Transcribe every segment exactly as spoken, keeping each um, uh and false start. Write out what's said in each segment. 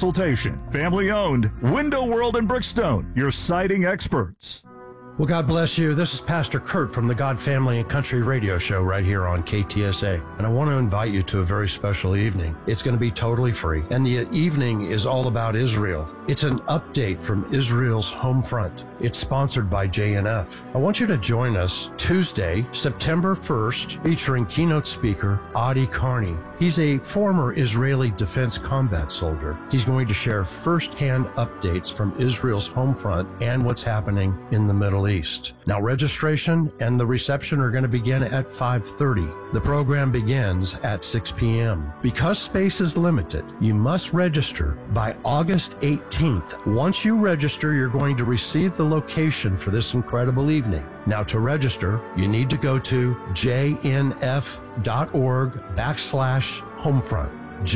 consultation. Family owned. Window World in Brookstone, your siding experts. Well, God bless you. This is Pastor Kurt from the God Family and Country Radio Show right here on K T S A. And I want to invite you to a very special evening. It's going to be totally free. And the evening is all about Israel. It's an update from Israel's home front. It's sponsored by J N F. I want you to join us Tuesday, September first, featuring keynote speaker Adi Carney. He's a former Israeli defense combat soldier. He's going to share firsthand updates from Israel's home front and what's happening in the Middle East. Now, registration and the reception are going to begin at five thirty. The program begins at six p.m. Because space is limited, you must register by August eighteenth. Once you register, you're going to receive the location for this incredible evening. Now, to register, you need to go to jnf.org backslash homefront.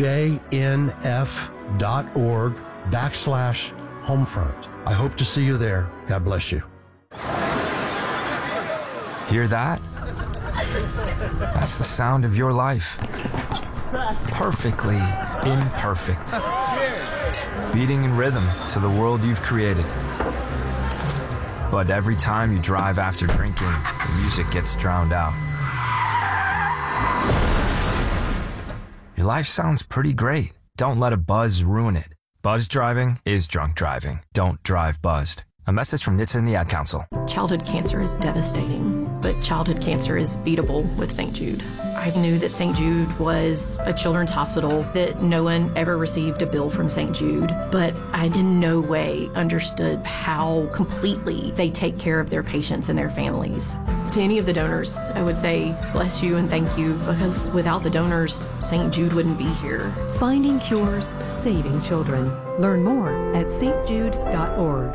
jnf.org backslash homefront. I hope to see you there. God bless you. Hear that? That's the sound of your life. Perfectly imperfect. Beating in rhythm to the world you've created. But every time you drive after drinking, the music gets drowned out. Your life sounds pretty great. Don't let a buzz ruin it. Buzz driving is drunk driving. Don't drive buzzed. A message from N H T S A and the Ad Council. Childhood cancer is devastating, but childhood cancer is beatable with Saint Jude. I knew that Saint Jude was a children's hospital, that no one ever received a bill from Saint Jude, but I in no way understood how completely they take care of their patients and their families. To any of the donors, I would say bless you and thank you, because without the donors, Saint Jude wouldn't be here. Finding cures, saving children. Learn more at s t jude dot org.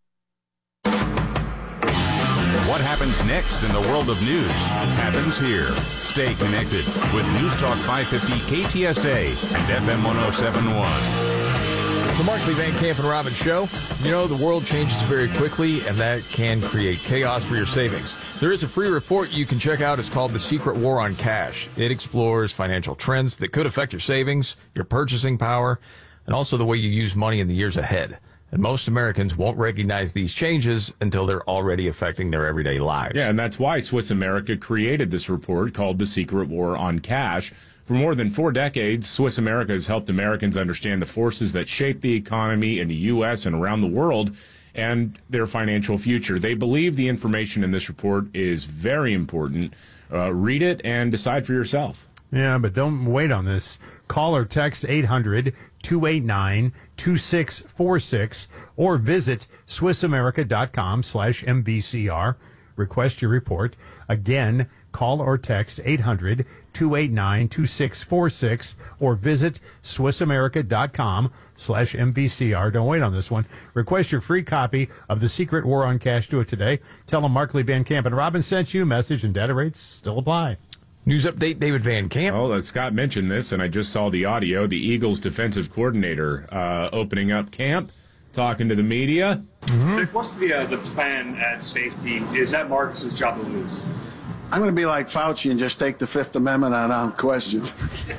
What happens next in the world of news happens here. Stay connected with News Talk five fifty K T S A and F M one oh seven point one. The Markley, Van Camp, and Robbins Show. You know, the world changes very quickly, and that can create chaos for your savings. There is a free report you can check out. It's called The Secret War on Cash. It explores financial trends that could affect your savings, your purchasing power, and also the way you use money in the years ahead. And most Americans won't recognize these changes until they're already affecting their everyday lives. Yeah, and that's why Swiss America created this report called The Secret War on Cash. For more than four decades, Swiss America has helped Americans understand the forces that shape the economy in the U S and around the world and their financial future. They believe the information in this report is very important. Uh, read it and decide for yourself. Yeah, but don't wait on this. Call or text eight hundred, two eight nine, two six four six or visit swissamerica.com slash MVCR. Request your report. Again, call or text eight hundred, two eight nine, two six four six or visit swissamerica.com slash MVCR. Don't wait on this one. Request your free copy of The Secret War on Cash. Do it today. Tell them Markley, Van Camp, and Robbins sent you. Message and data rates still apply. News update, David Van Camp. Oh, Scott mentioned this, and I just saw the audio. The Eagles defensive coordinator uh, opening up camp, talking to the media. Mm-hmm. What's the uh, the plan at safety? Is that Marcus's job to lose? I'm going to be like Fauci and just take the Fifth Amendment on um, questions.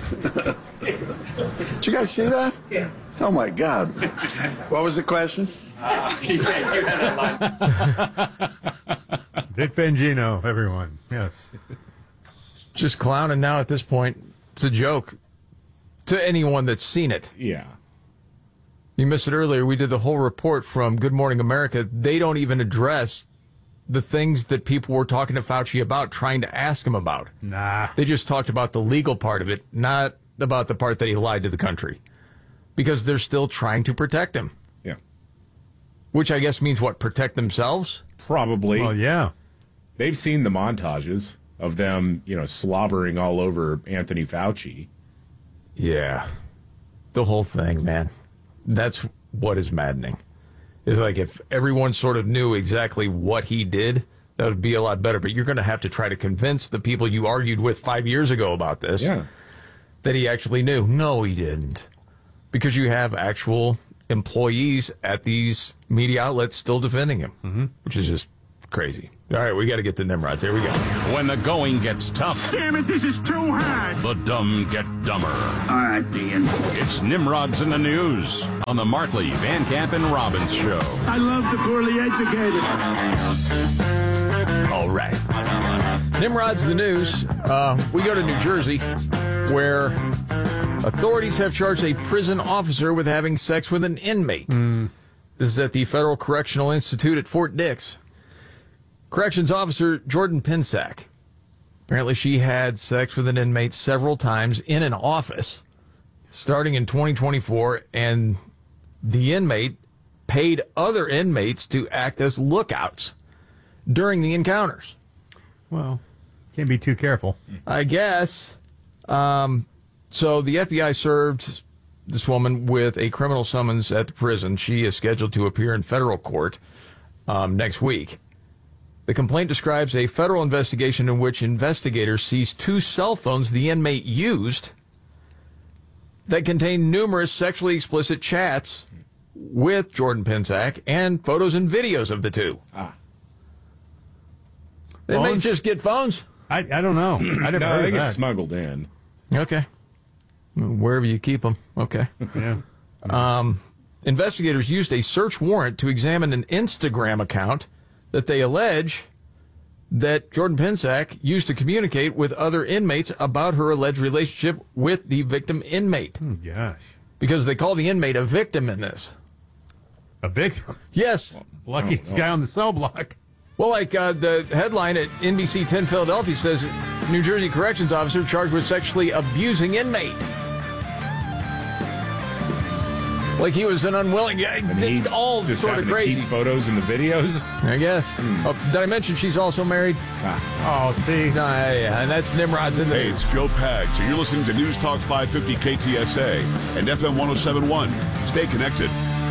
Did you guys see that? Yeah. Oh, my God. What was the question? Uh, yeah, you had a line. Vic Fangino, everyone. Yes. Just clowning now at this point. It's a joke to anyone that's seen it. Yeah. You missed it earlier. We did the whole report from Good Morning America. They don't even address the things that people were talking to Fauci about, trying to ask him about. Nah. They just talked about the legal part of it, not about the part that he lied to the country. Because they're still trying to protect him. Yeah. Which I guess means what? Protect themselves? Probably. Well, yeah. They've seen the montages of them, you know, slobbering all over Anthony Fauci. Yeah. The whole thing, man. That's what is maddening. It's like if everyone sort of knew exactly what he did, that would be a lot better. But you're going to have to try to convince the people you argued with five years ago about this yeah. that he actually knew. No, he didn't. Because you have actual employees at these media outlets still defending him, mm-hmm. which is just crazy. All right, we got to get the Nimrods. Here we go. When the going gets tough. Damn it, this is too hard. The dumb get dumber. All right, Ian. It's Nimrods in the News on the Markley, Van Camp, and Robbins Show. I love the poorly educated. All right. Nimrod's the News. Uh, we go to New Jersey, where authorities have charged a prison officer with having sex with an inmate. Mm. This is at the Federal Correctional Institute at Fort Dix. Corrections officer Jordan Pinsack. Apparently she had sex with an inmate several times in an office starting in twenty twenty-four, and the inmate paid other inmates to act as lookouts during the encounters. Well, can't be too careful. I guess. Um, so the F B I served this woman with a criminal summons at the prison. She is scheduled to appear in federal court um, next week. The complaint describes a federal investigation in which investigators seized two cell phones the inmate used that contained numerous sexually explicit chats with Jordan Pinsack and photos and videos of the two. Ah. They may just get phones. I, I don't know. I never no, heard they of get that. smuggled in. Okay. Wherever you keep them. Okay. Yeah. Um, investigators used a search warrant to examine an Instagram account that they allege that Jordan Pinsack used to communicate with other inmates about her alleged relationship with the victim inmate. Oh, gosh. Because they call the inmate a victim in this. A victim? Yes. Well, luckiest oh, oh. guy on the cell block. Well, like uh, the headline at N B C ten Philadelphia says, New Jersey corrections officer charged with sexually abusing inmate. Like he was an unwilling. Yeah, it's all just sort of crazy. To keep photos and the videos. I guess. Mm. Oh, did I mention she's also married? Ah. Oh, see. No, yeah, and that's Nimrod's in the. Hey, it's Joe Pags, and you're listening to News Talk five fifty K T S A and F M one oh seven point one. Stay connected.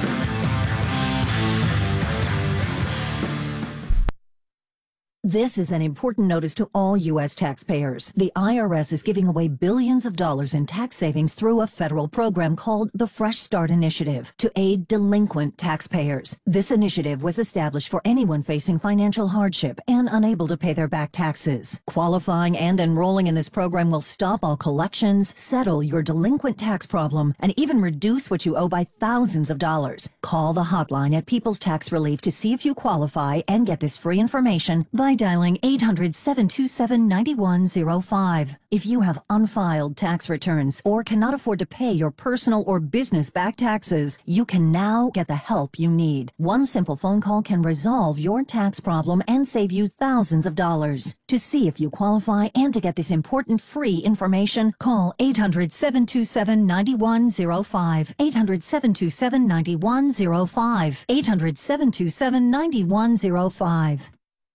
This is an important notice to all U S taxpayers. The I R S is giving away billions of dollars in tax savings through a federal program called the Fresh Start Initiative to aid delinquent taxpayers. This initiative was established for anyone facing financial hardship and unable to pay their back taxes. Qualifying and enrolling in this program will stop all collections, settle your delinquent tax problem, and even reduce what you owe by thousands of dollars. Call the hotline at People's Tax Relief to see if you qualify and get this free information by dialing eight hundred, seven two seven, nine one zero five. If you have unfiled tax returns or cannot afford to pay your personal or business back taxes, you can now get the help you need. One simple phone call can resolve your tax problem and save you thousands of dollars. To see if you qualify and to get this important free information, call eight hundred, seven two seven, nine one zero five. eight hundred, seven two seven, nine one zero five. eight hundred, seven two seven, nine one zero five.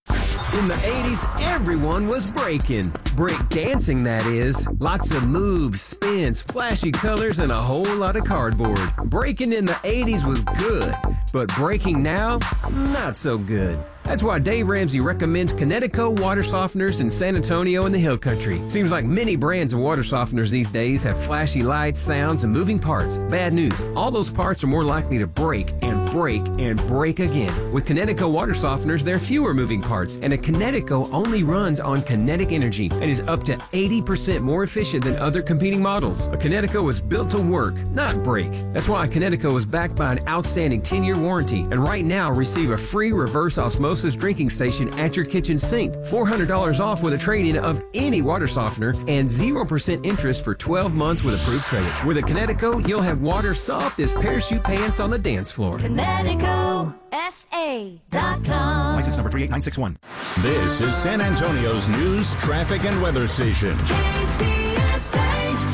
In the eighties, everyone was breaking. Break dancing, that is. Lots of moves, spins, flashy colors, and a whole lot of cardboard. Breaking in the eighties was good, but breaking now, not so good. That's why Dave Ramsey recommends Kinetico water softeners in San Antonio and the Hill Country. Seems like many brands of water softeners these days have flashy lights, sounds, and moving parts. Bad news, all those parts are more likely to break and break and break again. With Kinetico water softeners, there are fewer moving parts, and a Kinetico only runs on kinetic energy and is up to eighty percent more efficient than other competing models. A Kinetico is built to work, not break. That's why a Kinetico is backed by an outstanding ten-year warranty, and right now receive a free reverse osmosis drinking station at your kitchen sink. four hundred dollars off with a trade-in of any water softener and zero percent interest for twelve months with approved credit. With a Kinetico, you'll have water soft as parachute pants on the dance floor. Kinetico S A dot com. License number three eight nine six one. This is San Antonio's news, traffic, and weather station. K T S A.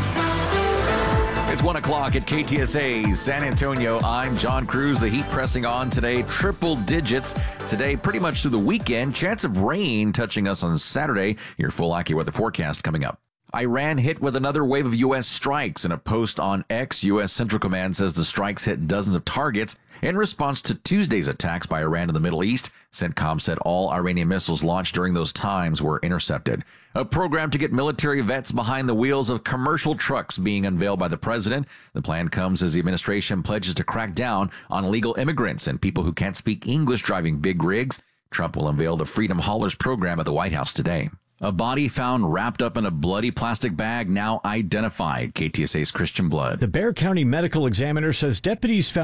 It's one o'clock at K T S A San Antonio. I'm John Cruz. The heat pressing on today, triple digits today, pretty much through the weekend. Chance of rain touching us on Saturday. Your full AccuWeather forecast coming up. Iran hit with another wave of U S strikes. In a post on X, U S Central Command says the strikes hit dozens of targets in response to Tuesday's attacks by Iran in the Middle East. CENTCOM said all Iranian missiles launched during those times were intercepted. A program to get military vets behind the wheels of commercial trucks being unveiled by the president. The plan comes as the administration pledges to crack down on illegal immigrants and people who can't speak English driving big rigs. Trump will unveil the Freedom Haulers program at the White House today. A body found wrapped up in a bloody plastic bag, now identified. K T S A's Christian Blood. The Bexar County Medical Examiner says deputies found